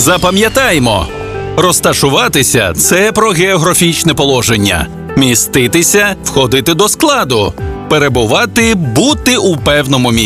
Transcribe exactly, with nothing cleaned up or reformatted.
Запам'ятаймо, розташуватися – це про географічне положення. Міститися – входити до складу. Перебувати – бути у певному місці.